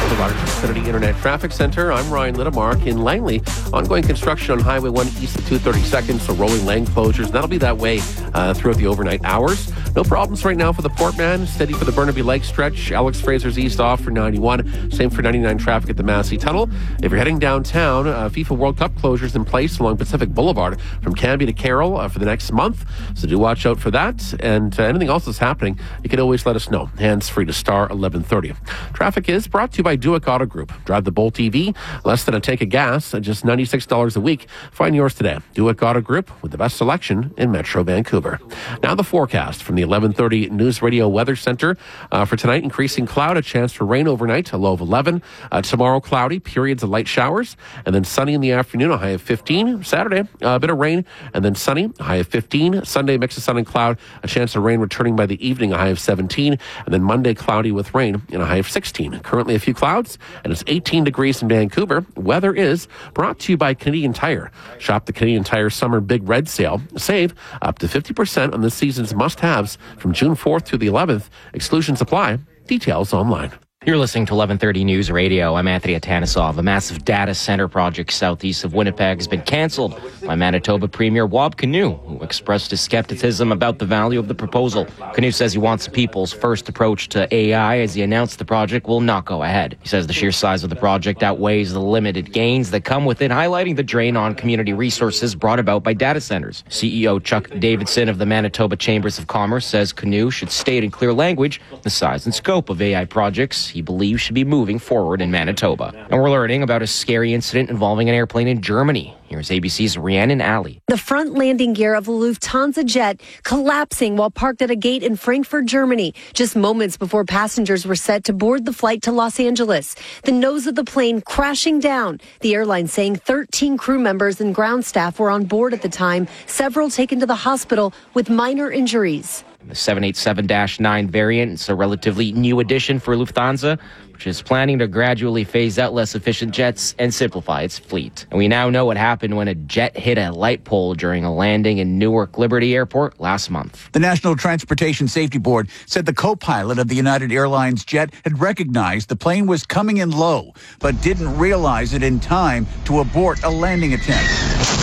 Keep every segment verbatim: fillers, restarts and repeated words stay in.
the Rogers Xfinity Internet Traffic Center. I'm Ryan Littlemark. In Langley, ongoing construction on Highway one east of two thirty-second, so rolling lane closures. And that'll be that way uh, throughout the overnight hours. No problems right now for the Port Man. Steady for the Burnaby Lake stretch. Alex Fraser's east off for ninety-one. Same for ninety-nine traffic at the Massey Tunnel. If you're heading downtown, uh, FIFA World Cup closures in place along Pacific Boulevard from Canby to Carroll uh, for the next month. So do watch out for that. And uh, anything else that's happening, you can always let us know. Hands free to star eleven thirty. Traffic is brought to you by Duick Auto Group. Drive the Bolt E V, less than a tank of gas, at just ninety-six dollars a week. Find yours today. Duick Auto Group with the best selection in Metro Vancouver. Now the forecast from the eleven thirty News Radio Weather Center. Uh, for tonight, increasing cloud, a chance for rain overnight, a low of eleven. Uh, tomorrow, cloudy, periods of light showers, and then sunny in the afternoon, a high of fifteen. Saturday, uh, a bit of rain, and then sunny, a high of fifteen. Sunday, mix of sun and cloud, a chance of rain returning by the evening, a high of seventeen. And then Monday, cloudy with rain, and a high of sixteen. Currently a few clouds, and it's eighteen degrees in Vancouver. Weather is brought to you by Canadian Tire. Shop the Canadian Tire Summer Big Red Sale. Save up to fifty percent on this season's must-haves from June fourth through the eleventh. Exclusions apply. Details online. You're listening to eleven thirty News Radio. I'm Anthony Atanisov. A massive data center project southeast of Winnipeg has been canceled by Manitoba Premier Wab Kinew, who expressed his skepticism about the value of the proposal. Kinew says he wants the people's first approach to A I as he announced the project will not go ahead. He says the sheer size of the project outweighs the limited gains that come with it, highlighting the drain on community resources brought about by data centers. C E O Chuck Davidson of the Manitoba Chambers of Commerce says Kinew should state in clear language the size and scope of A I projects he believes should be moving forward in Manitoba. And we're learning about a scary incident involving an airplane in Germany. Here's A B C's Rhiannon Alley. The front landing gear of a Lufthansa jet collapsing while parked at a gate in Frankfurt, Germany, just moments before passengers were set to board the flight to Los Angeles. The nose of the plane crashing down. The airline saying thirteen crew members and ground staff were on board at the time, several taken to the hospital with minor injuries. The seven eighty-seven dash nine variant is a relatively new addition for Lufthansa, which is planning to gradually phase out less efficient jets and simplify its fleet. And we now know what happened when a jet hit a light pole during a landing in Newark Liberty Airport last month. The National Transportation Safety Board said the co-pilot of the United Airlines jet had recognized the plane was coming in low, but didn't realize it in time to abort a landing attempt.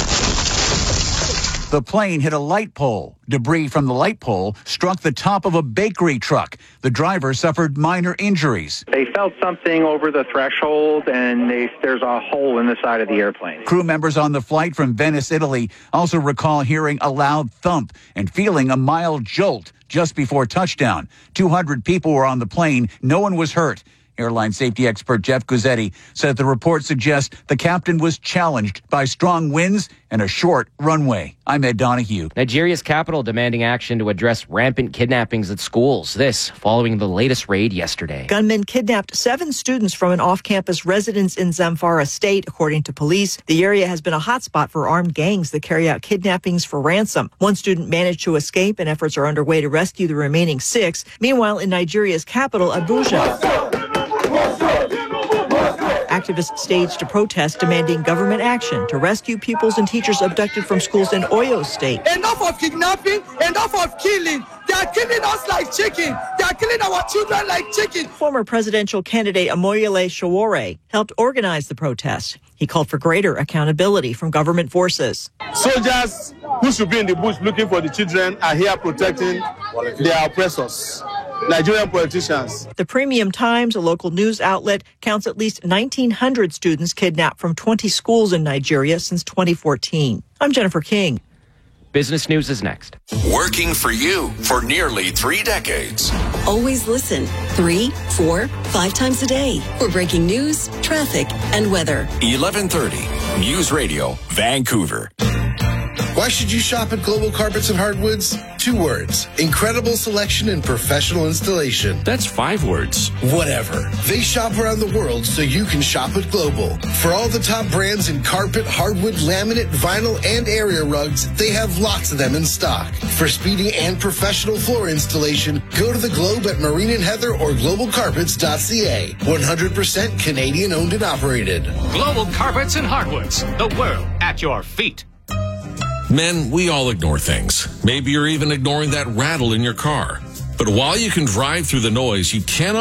The plane hit a light pole. Debris from the light pole struck the top of a bakery truck. The driver suffered minor injuries. They felt something over the threshold, and they, there's a hole in the side of the airplane. Crew members on the flight from Venice, Italy, also recall hearing a loud thump and feeling a mild jolt just before touchdown. two hundred people were on the plane. No one was hurt. Airline safety expert Jeff Guzzetti said the report suggests the captain was challenged by strong winds and a short runway. I'm Ed Donahue. Nigeria's capital demanding action to address rampant kidnappings at schools. This following the latest raid yesterday. Gunmen kidnapped seven students from an off-campus residence in Zamfara State, according to police. The area has been a hotspot for armed gangs that carry out kidnappings for ransom. One student managed to escape, and efforts are underway to rescue the remaining six. Meanwhile, in Nigeria's capital, Abuja, activists staged a protest demanding government action to rescue pupils and teachers abducted from schools in Oyo State. Enough of kidnapping, enough of killing. They are killing us like chicken. They are killing our children like chicken. Former presidential candidate Amoyele Sowore helped organize the protest. He called for greater accountability from government forces. Soldiers who should be in the bush looking for the children are here protecting their oppressors. Nigerian politicians. The Premium Times, a local news outlet, counts at least nineteen hundred students kidnapped from twenty schools in Nigeria since twenty fourteen. I'm Jennifer King. Business News is next. Working for you for nearly three decades. Always listen three, four, five times a day for breaking news, traffic, and weather. eleven thirty News Radio, Vancouver. Why should you shop at Global Carpets and Hardwoods? Two words. Incredible selection and professional installation. That's five words. Whatever. They shop around the world so you can shop at Global. For all the top brands in carpet, hardwood, laminate, vinyl, and area rugs, they have lots of them in stock. For speedy and professional floor installation, go to the Globe at Marine and Heather or global carpets dot c a. one hundred percent Canadian owned and operated. Global Carpets and Hardwoods. The world at your feet. Men, we all ignore things. Maybe you're even ignoring that rattle in your car. But while you can drive through the noise, you cannot